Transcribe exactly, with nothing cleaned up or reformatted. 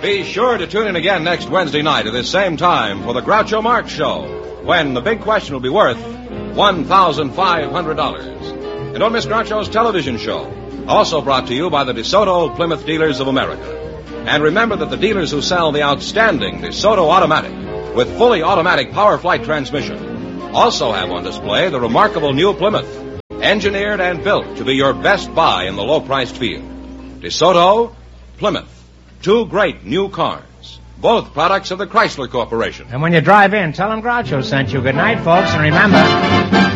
Be sure to tune in again next Wednesday night at this same time for the Groucho Marx Show, when the big question will be worth one thousand five hundred dollars. And don't miss Groucho's television show, also brought to you by the DeSoto Plymouth Dealers of America. And remember that the dealers who sell the outstanding DeSoto Automatic with fully automatic Power Flight transmission also have on display the remarkable new Plymouth, engineered and built to be your best buy in the low-priced field. DeSoto, Plymouth, two great new cars, both products of the Chrysler Corporation. And when you drive in, tell them Groucho sent you. Good night, folks, and remember...